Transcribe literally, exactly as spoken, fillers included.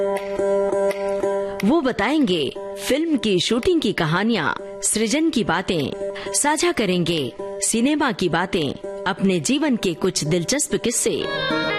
वो बताएंगे फिल्म की शूटिंग की कहानियाँ, सृजन की बातें, साझा करेंगे सिनेमा की बातें, अपने जीवन के कुछ दिलचस्प किस्से।